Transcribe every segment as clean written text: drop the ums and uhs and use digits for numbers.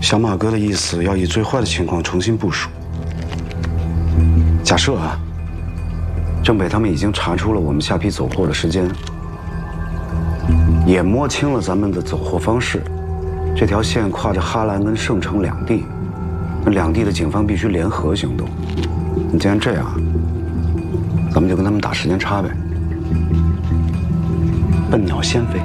小马哥的意思要以最坏的情况重新部署。假设啊，郑北他们已经查出了我们下批走货的时间，也摸清了咱们的走货方式。这条线跨着哈兰跟盛城两地，那两地的警方必须联合行动。那既然这样，咱们就跟他们打时间差呗。笨鸟先飞。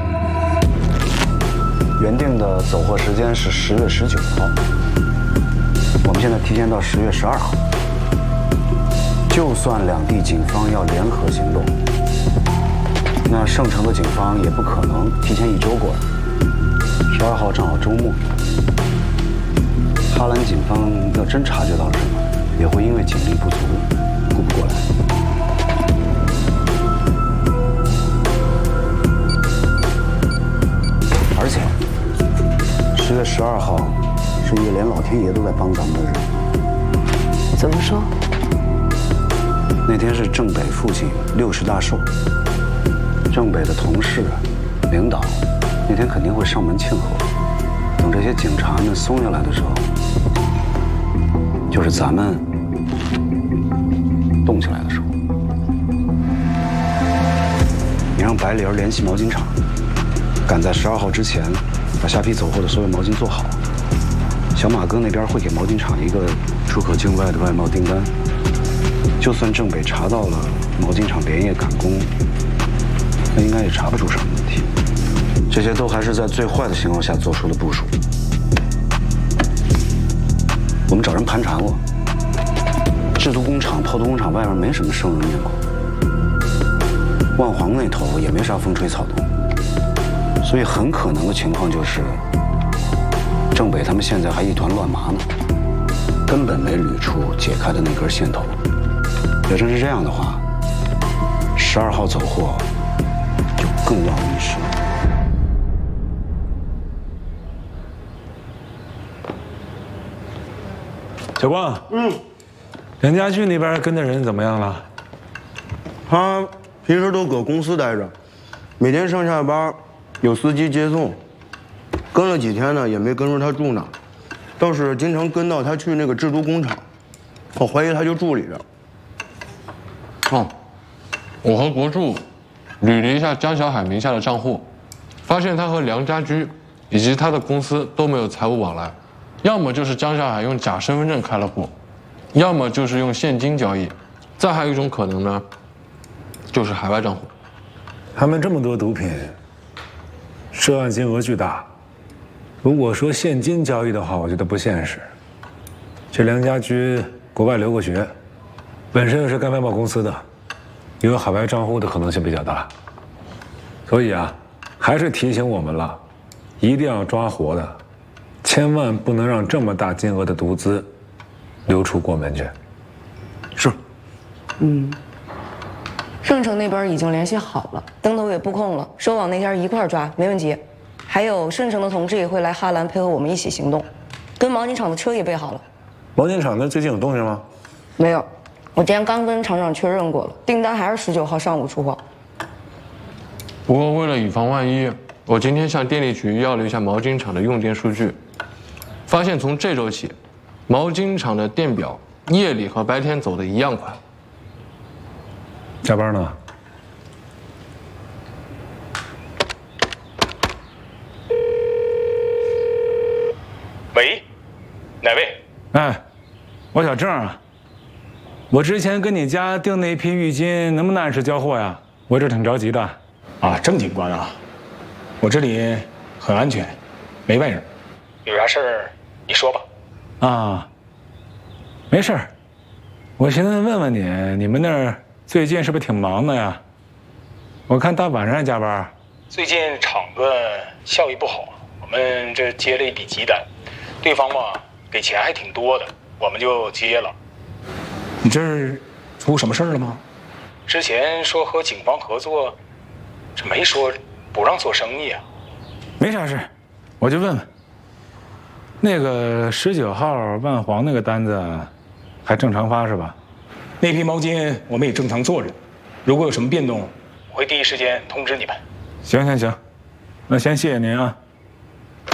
原定的走货时间是10月19号，我们现在提前到10月12号。就算两地警方要联合行动，那盛城的警方也不可能提前1周过来。12号正好周末，哈兰警方要真察觉到了什么，也会因为警力不足顾不过来。而且10月12号是一个连老天爷都在帮咱们的日子。 怎么说？ 那天是郑北父亲60大寿，郑北的同事、领导那天肯定会上门庆贺。等这些警察们松下来的时候，就是咱们动起来的时候。你让白玲联系毛巾厂，赶在12号之前把下批走货的所有毛巾做好。小马哥那边会给毛巾厂一个出口境外的外贸订单。就算郑北查到了毛巾厂连夜赶工，那应该也查不出什么问题。这些都还是在最坏的情况下做出的部署。我们找人盘查过，制毒工厂、炮毒工厂外面没什么生人面孔，万黄那头也没啥风吹草动，所以很可能的情况就是，郑北他们现在还一团乱麻呢，根本没捋出解开的那根线头。要真是这样的话，12号走货就更万无一失了。 小光，梁家驹那边跟的人怎么样了？ 他平时都搁公司待着，每天上下班有司机接送，跟了几天呢，也没跟着他住哪，倒是经常跟到他去那个制毒工厂，我怀疑他就助理着。 我和国柱捋了一下江小海名下的账户，发现他和梁家驹以及他的公司都没有财务往来，要么就是江小海用假身份证开了户，要么就是用现金交易，再还有一种可能呢，就是海外账户。 他们这么多毒品，涉案金额巨大。如果说现金交易的话，我觉得不现实。这梁家驹国外留过学，本身又是干外贸公司的，有海外账户的可能性比较大。所以啊，还是提醒我们了，一定要抓活的，千万不能让这么大金额的毒资流出国门去。 是。 盛城那边已经联系好了，灯头也布控了，收网那天一块儿抓，没问题。还有盛城的同志也会来哈兰配合我们一起行动，跟毛巾厂的车也备好了。 毛巾厂那最近有动静吗？ 没有，我今天刚跟厂长确认过了，订单还是19号上午出货。 不过为了以防万一，我今天向电力局要了一下毛巾厂的用电数据，发现从这周起，毛巾厂的电表夜里和白天走的一样快。 加班呢？ 喂，哪位？ 哎，我小郑啊，我之前跟你家订那批浴巾，能不能按时交货呀？我这挺着急的。 啊，郑警官啊，我这里很安全，没外人。有啥事儿你说吧。 啊，没事儿。我寻思问问你，你们那儿最近是不是挺忙的呀？我看大晚上还加班。 最近厂子效益不好，我们这接了一笔急单，对方嘛给钱还挺多的，我们就接了。你这儿出什么事儿了吗？之前说和警方合作，这没说不让做生意啊。 没啥事，我就问问。那个19号万黄那个单子还正常发是吧？ 那批毛巾我们也正常做着，如果有什么变动，我会第一时间通知你们。 行，那先谢谢您啊。